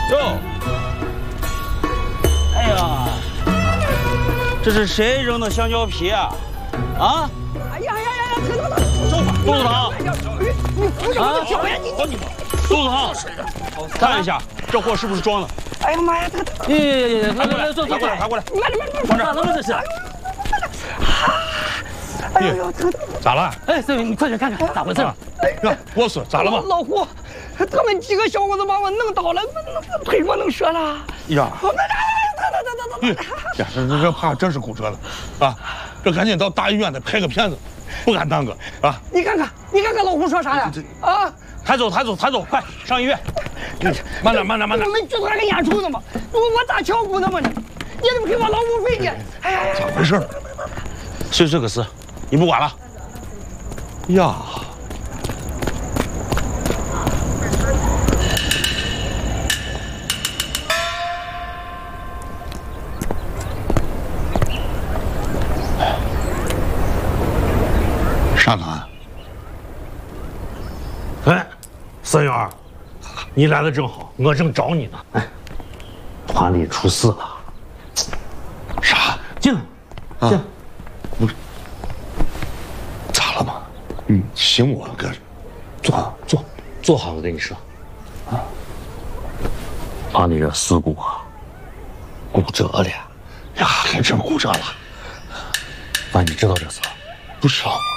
哟，哎呀，这是谁扔的香蕉皮啊？啊！ 哎呀呀呀呀！疼！ 肚子疼？ 你扶着我的脚呀！你肚子疼？看一下这货是不是装的？ 哎呀妈呀！疼！ 来，坐过来，爬过来。 慢点， 咋了这是？ 哎呦，疼！ 咋了？ 哎，三位，你快点看看咋回事？ 我说咋了吗？ 老胡，他们几个小伙子把我弄倒了，腿给我弄折了。 呀！ 疼！ 呀，这怕真是骨折了啊！这赶紧到大医院得拍个片子，不敢耽搁啊！ 你看看老胡说啥了啊？ 抬走，快上医院！ 慢点。 你们剧组还跟演出呢吗？我咋敲鼓呢嘛？你怎么给我劳务费呢？哎呀， 咋回事？ 就这个事，你不管了。 呀！啥干？ 哎，三元，你来的正好，我正找你呢。哎，团里出事了。 啥？ 进来，进来。 不是，咋了嘛？醒我哥， 坐好，我跟你说。啊，团里这事故啊，骨折了。 呀，还真骨折了。 爸，你知道这事？ 不知道。